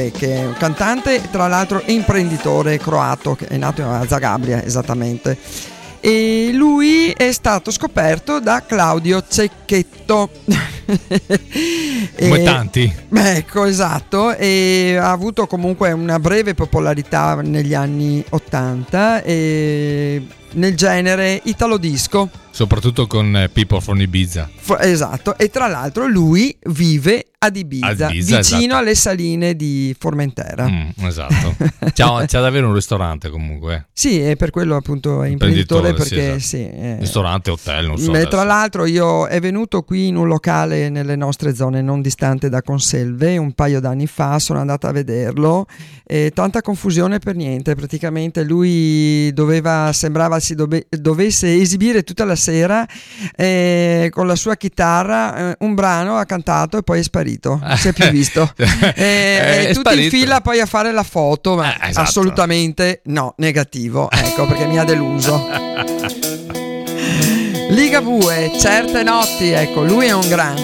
vabbè, che è un cantante, tra l'altro imprenditore croato, che è nato a Zagabria esattamente. E lui è stato scoperto da Claudio Cecchetto. Come tanti. Ecco, esatto, e ha avuto comunque una breve popolarità negli anni 80 e nel genere italo disco. Soprattutto con People from Ibiza. Esatto, e tra l'altro lui vive ad Ibiza, vicino esatto. alle saline di Formentera. Esatto. C'ha davvero un ristorante comunque. Sì, e per quello appunto è imprenditore, perché sì, esatto. Ristorante, hotel, non so. Tra l'altro è venuto qui in un locale nelle nostre zone, non distante da Conselve, un paio d'anni fa, sono andata a vederlo e tanta confusione per niente, praticamente lui sembrava si dovesse esibire tutta la sera con la sua chitarra un brano, ha cantato e poi è sparito, non si è più visto. Tutti in fila poi a fare la foto, ma esatto. Assolutamente no, negativo, ecco, perché mi ha deluso. Ligabue, certe notti, ecco, lui è un grande.